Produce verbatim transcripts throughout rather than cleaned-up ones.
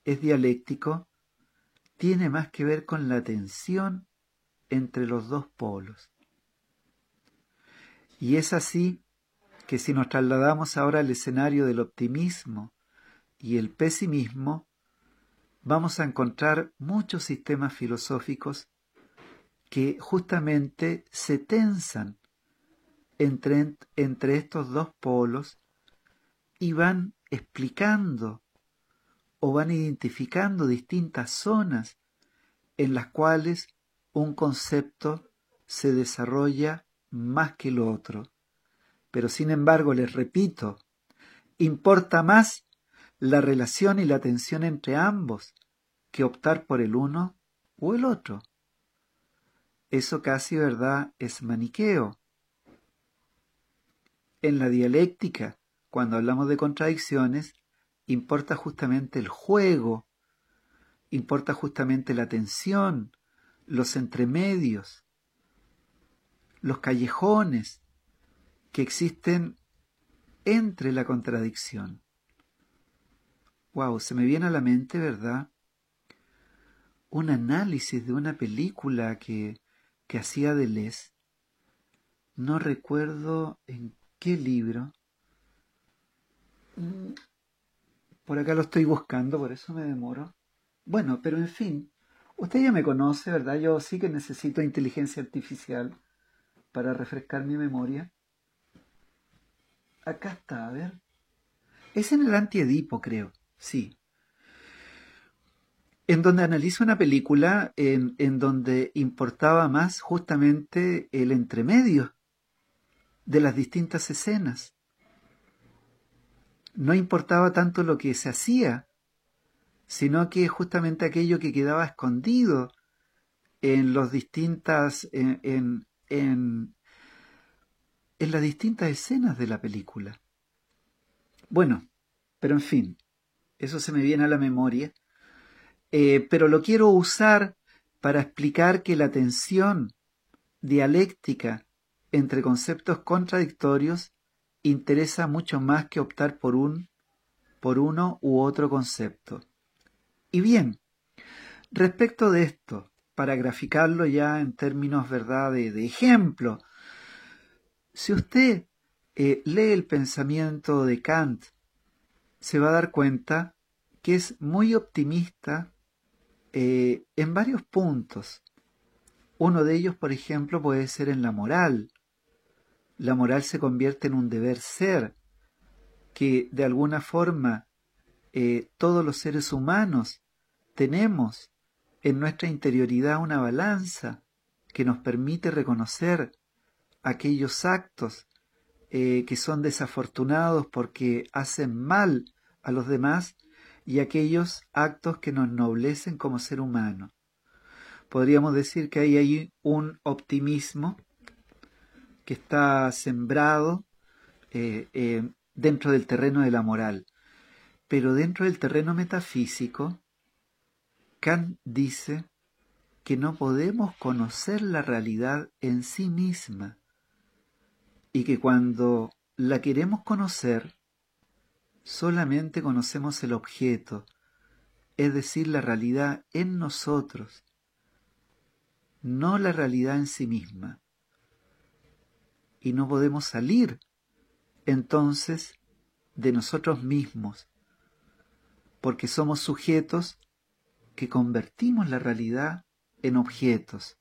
es dialéctico tiene más que ver con la tensión entre los dos polos. Y es así que si nos trasladamos ahora al escenario del optimismo y el pesimismo, vamos a encontrar muchos sistemas filosóficos que justamente se tensan entre, entre estos dos polos y van explicando o van identificando distintas zonas en las cuales un concepto se desarrolla más que el otro. Pero sin embargo, les repito, importa más la relación y la tensión entre ambos que optar por el uno o el otro. Eso casi, ¿verdad?, es maniqueo. En la dialéctica, cuando hablamos de contradicciones, importa justamente el juego, importa justamente la tensión, los entremedios, los callejones que existen entre la contradicción. Wow, se me viene a la mente, ¿verdad?, un análisis de una película que, que hacía Deleuze. No recuerdo en qué libro. Por acá lo estoy buscando, por eso me demoro. Bueno, pero en fin, usted ya me conoce, ¿verdad? Yo sí que necesito inteligencia artificial para refrescar mi memoria. Acá está, a ver. Es en el Antiedipo, creo, sí. En donde analizo una película en, en donde importaba más justamente el entremedio de las distintas escenas. No importaba tanto lo que se hacía, sino que justamente aquello que quedaba escondido en los distintas, en, en, en, en las distintas escenas de la película. Bueno, pero en fin, eso se me viene a la memoria. Eh, pero lo quiero usar para explicar que la tensión dialéctica entre conceptos contradictorios interesa mucho más que optar por un, por uno u otro concepto. Y bien, respecto de esto, para graficarlo ya en términos, ¿verdad?, de, de ejemplo, si usted eh, lee el pensamiento de Kant, se va a dar cuenta que es muy optimista eh, en varios puntos. Uno de ellos, por ejemplo, puede ser en la moral. La moral se convierte en un deber ser, que de alguna forma eh, todos los seres humanos tenemos en nuestra interioridad una balanza que nos permite reconocer aquellos actos eh, que son desafortunados porque hacen mal a los demás y aquellos actos que nos ennoblecen como ser humano. Podríamos decir que hay ahí un optimismo que está sembrado eh, eh, dentro del terreno de la moral. Pero dentro del terreno metafísico, Kant dice que no podemos conocer la realidad en sí misma y que cuando la queremos conocer, solamente conocemos el objeto, es decir, la realidad en nosotros, no la realidad en sí misma. Y no podemos salir, entonces, de nosotros mismos, porque somos sujetos que convertimos la realidad en objetos.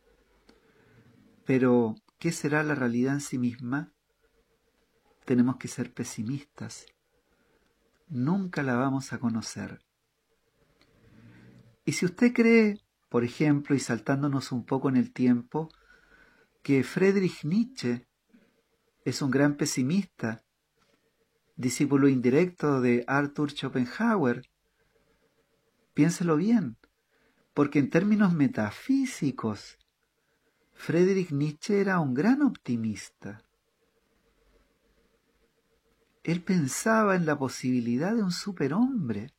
Pero, ¿qué será la realidad en sí misma? Tenemos que ser pesimistas. Nunca la vamos a conocer. Y si usted cree, por ejemplo, y saltándonos un poco en el tiempo, que Friedrich Nietzsche es un gran pesimista, discípulo indirecto de Arthur Schopenhauer, piénselo bien, porque en términos metafísicos, Friedrich Nietzsche era un gran optimista. Él pensaba en la posibilidad de un superhombre,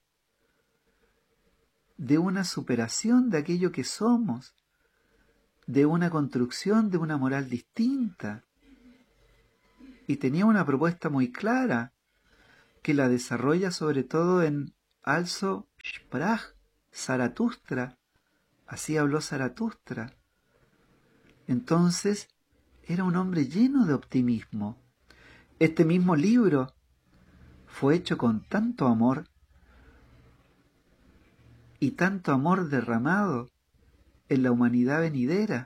de una superación de aquello que somos, de una construcción de una moral distinta. Y tenía una propuesta muy clara, que la desarrolla sobre todo en Also sprach Zaratustra, así habló Zaratustra. Entonces, era un hombre lleno de optimismo. Este mismo libro fue hecho con tanto amor y tanto amor derramado en la humanidad venidera,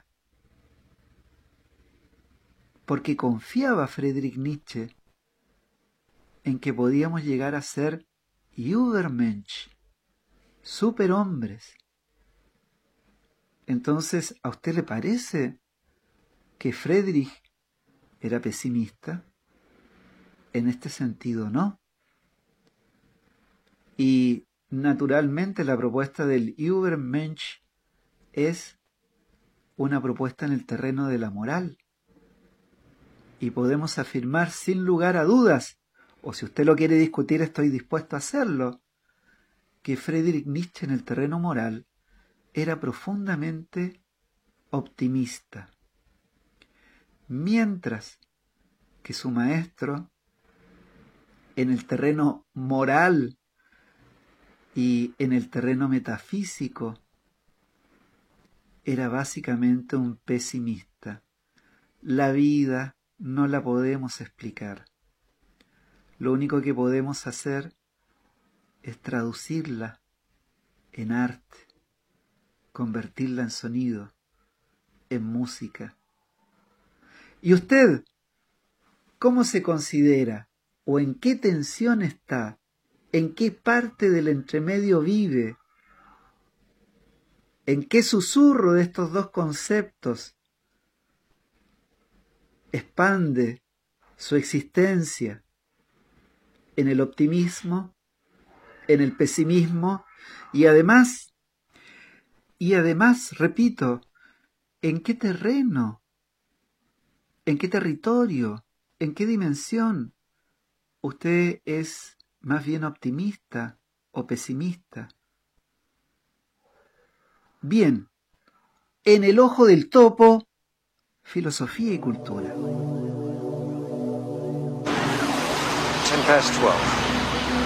porque confiaba Friedrich Nietzsche en que podíamos llegar a ser Übermensch, superhombres. Entonces, ¿a usted le parece que Friedrich era pesimista? En este sentido, no. Y naturalmente la propuesta del Übermensch es una propuesta en el terreno de la moral. Y podemos afirmar sin lugar a dudas, o si usted lo quiere discutir, estoy dispuesto a hacerlo, que Friedrich Nietzsche en el terreno moral era profundamente optimista, mientras que su maestro en el terreno moral y en el terreno metafísico era básicamente un pesimista. La vida no la podemos explicar. Lo único que podemos hacer es traducirla en arte, convertirla en sonido, en música. ¿Y usted cómo se considera o en qué tensión está? ¿En qué parte del entremedio vive? ¿En qué susurro de estos dos conceptos expande su existencia? ¿En el optimismo? ¿En el pesimismo? Y además, y además, repito, ¿en qué terreno? ¿En qué territorio? ¿En qué dimensión? ¿Usted es más bien optimista o pesimista? Bien, en el ojo del topo, filosofía y cultura. ten past twelve.